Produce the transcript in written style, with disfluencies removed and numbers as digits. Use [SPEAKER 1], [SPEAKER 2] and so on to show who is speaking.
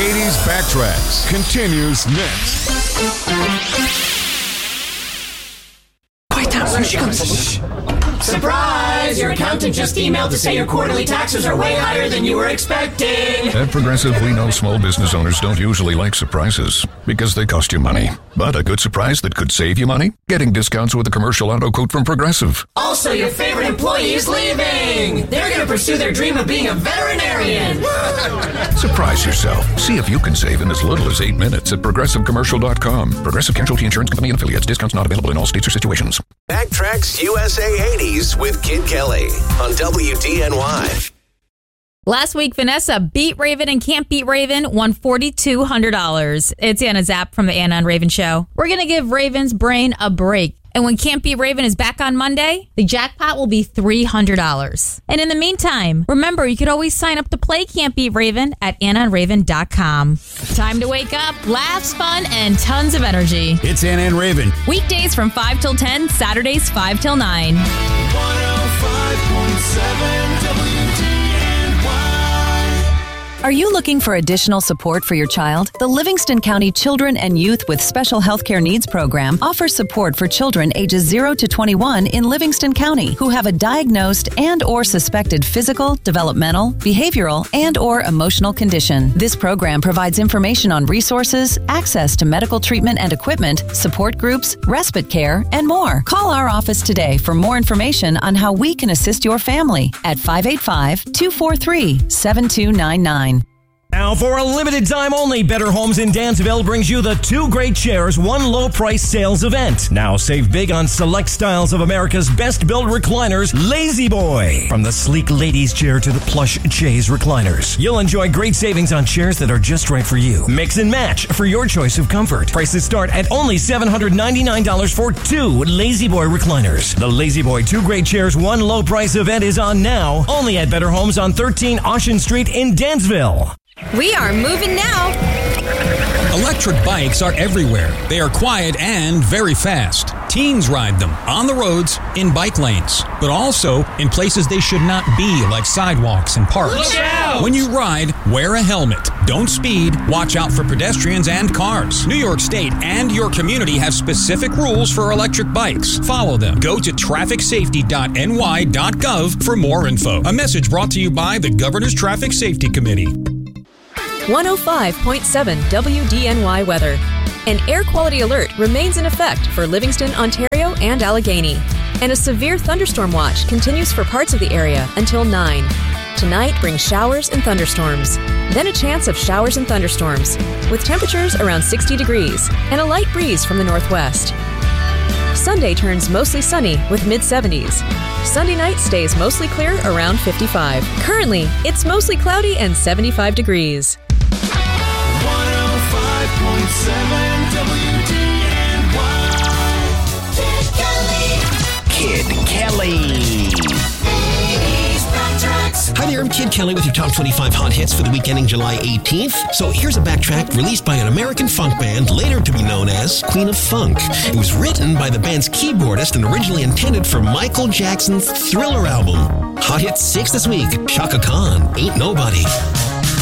[SPEAKER 1] 80s Backtracks continues next.
[SPEAKER 2] Quiet down. Here she comes.
[SPEAKER 3] Surprise! Your accountant just emailed to say your quarterly taxes are way higher than you were expecting.
[SPEAKER 4] At Progressive, we know small business owners don't usually like surprises because they cost you money. But a good surprise that could save you money? Getting discounts with a commercial auto quote from Progressive.
[SPEAKER 3] Also, your favorite employee is leaving. They're going to pursue their dream of being a veterinarian.
[SPEAKER 4] Surprise yourself. See if you can save in as little as 8 minutes at ProgressiveCommercial.com. Progressive Casualty Insurance Company and Affiliates. Discounts not available in all states or situations.
[SPEAKER 5] Backtracks USA 80s with Kid Kelly on WDNY.
[SPEAKER 6] Last week, Vanessa beat Raven and Can't Beat Raven won $4,200. It's Anna Zapp from the Anna and Raven Show. We're going to give Raven's brain a break. And when Can't Beat Raven is back on Monday, the jackpot will be $300. And in the meantime, remember, you could always sign up to play Can't Beat Raven at AnnaandRaven.com. Time to wake up, laughs, fun, and tons of energy.
[SPEAKER 7] It's Anna and Raven.
[SPEAKER 6] Weekdays from 5 till 10, Saturdays 5 till 9.
[SPEAKER 1] 105.7
[SPEAKER 8] Are you looking for additional support for your child? The Livingston County Children and Youth with Special Healthcare Needs program offers support for children ages 0 to 21 in Livingston County who have a diagnosed and or suspected physical, developmental, behavioral, and or emotional condition. This program provides information on resources, access to medical treatment and equipment, support groups, respite care, and more. Call our office today for more information on how we can assist your family at 585-243-7299.
[SPEAKER 9] Now, for a limited time only, Better Homes in Dansville brings you the 2 Great Chairs, 1 Low Price sales event. Now, save big on select styles of America's best-built recliners, Lazy Boy. From the sleek ladies' chair to the plush chaise recliners, you'll enjoy great savings on chairs that are just right for you. Mix and match for your choice of comfort. Prices start at only $799 for 2 Lazy Boy recliners. The Lazy Boy 2 Great Chairs, 1 Low Price event is on now, only at Better Homes on 13 Ocean Street in Dansville.
[SPEAKER 6] We are moving now.
[SPEAKER 10] Electric bikes are everywhere. They are quiet and very fast. Teens ride them on the roads, in bike lanes, but also in places they should not be, like sidewalks and parks.
[SPEAKER 3] Look out!
[SPEAKER 10] When you ride, wear a helmet. Don't speed. Watch out for pedestrians and cars. New York State and your community have specific rules for electric bikes. Follow them. Go to trafficsafety.ny.gov for more info. A message brought to you by the Governor's Traffic Safety Committee.
[SPEAKER 11] 105.7 WDNY weather. An air quality alert remains in effect for Livingston, Ontario, and Allegheny. And a severe thunderstorm watch continues for parts of the area until 9. Tonight brings showers and thunderstorms. Then a chance of showers and thunderstorms, with temperatures around 60 degrees and a light breeze from the northwest. Sunday turns mostly sunny with mid-70s. Sunday night stays mostly clear around 55. Currently, it's mostly cloudy and 75 degrees.
[SPEAKER 1] 105.7 WDNY.
[SPEAKER 2] Kid Kelly. Hi there, I'm Kid Kelly with your top 25 hot hits for the week ending July 18th. So here's a backtrack released by an American funk band, later to be known as Queen of Funk. It was written by the band's keyboardist and originally intended for Michael Jackson's Thriller album. Hot hit 6 this week, Chaka Khan, Ain't Nobody.